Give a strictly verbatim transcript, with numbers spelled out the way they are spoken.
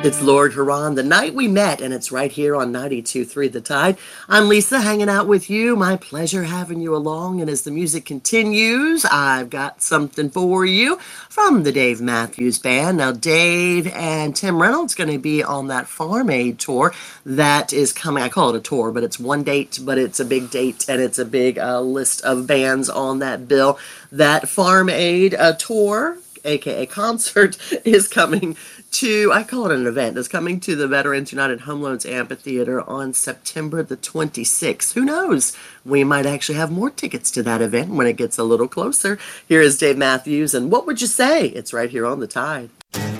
It's Lord Huron, The Night We Met, and it's right here on ninety-two point three The Tide. I'm Lisa, hanging out with you. My pleasure having you along, and as the music continues, I've got something for you from the Dave Matthews Band. Now, Dave and Tim Reynolds going to be on that Farm Aid tour that is coming. I call it a tour, but it's one date, but it's a big date, and it's a big uh, list of bands on that bill. That Farm Aid uh, tour, aka concert, is coming to, I call it an event, is coming to the Veterans United Home Loans Amphitheater on September the twenty-sixth. Who knows? We might actually have more tickets to that event when it gets a little closer. Here is Dave Matthews, and What Would You Say? It's right here on The Tide.